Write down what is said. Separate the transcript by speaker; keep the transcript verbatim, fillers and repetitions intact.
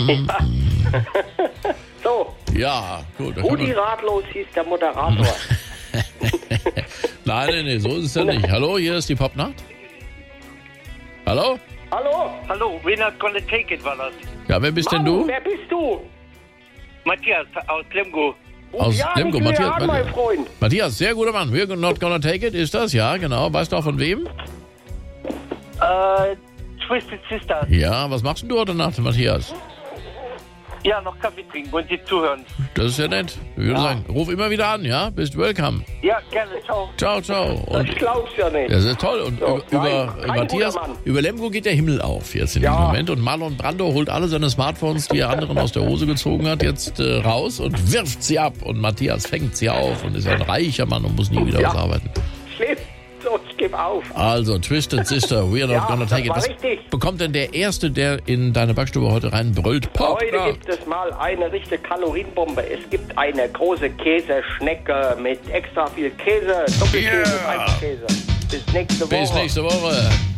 Speaker 1: Mhm.
Speaker 2: Ja. So.
Speaker 1: Ja, gut.
Speaker 2: Rudi Ratlos hieß der Moderator.
Speaker 1: Nein, nein, nein, so ist es ja nicht. Hallo, hier ist die Popnacht. Hallo?
Speaker 2: Hallo?
Speaker 3: Hallo, Winner's Gonna Take It war das.
Speaker 1: Ja, wer bist denn
Speaker 2: Manu,
Speaker 1: du?
Speaker 2: wer bist du?
Speaker 3: Matthias aus Lemgo.
Speaker 1: Aus
Speaker 2: ja,
Speaker 1: Lemgo,
Speaker 2: ich
Speaker 1: Matthias.
Speaker 2: an, mein Freund.
Speaker 1: Matthias, sehr guter Mann. We're not gonna take it, ist das? Ja, genau. Weißt du auch von wem?
Speaker 3: Äh, Twisted Sisters.
Speaker 1: Ja, was machst denn du heute Nacht, Matthias?
Speaker 3: Ja, noch Kaffee trinken und Sie zuhören.
Speaker 1: Das ist ja nett. Ich würde
Speaker 2: Ja.
Speaker 1: sagen, ruf immer wieder an, ja? Bist welcome.
Speaker 3: Ja, gerne, ciao.
Speaker 1: Ciao, ciao. Und
Speaker 2: Das glaubst du ja nicht.
Speaker 1: das ist toll. Und
Speaker 2: So,
Speaker 1: über,
Speaker 2: nein,
Speaker 1: über
Speaker 2: kein
Speaker 1: Matthias,
Speaker 2: guter Mann.
Speaker 1: über Lemgo geht der Himmel auf jetzt in
Speaker 2: Ja.
Speaker 1: diesem Moment. Und Marlon Brando holt alle seine Smartphones, die er anderen aus der Hose gezogen hat, jetzt äh, raus und wirft sie ab. Und Matthias fängt sie auf und ist ein reicher Mann und muss nie wieder
Speaker 2: Ja.
Speaker 1: was arbeiten.
Speaker 2: Schlimm. So, ich gebe auf.
Speaker 1: Also, Twisted Sister, we're not
Speaker 2: Ja,
Speaker 1: gonna
Speaker 2: das
Speaker 1: take it.
Speaker 2: war
Speaker 1: Was
Speaker 2: richtig.
Speaker 1: bekommt denn der Erste, der in deine Backstube heute reinbrüllt? Pop,
Speaker 2: Heute
Speaker 1: ja.
Speaker 2: gibt es mal eine richtige Kalorienbombe. Es gibt eine große Käseschnecke mit extra viel Käse, Doppelkäse,
Speaker 1: Ja.
Speaker 2: Weißkäse. Bis nächste Woche.
Speaker 1: Bis nächste Woche.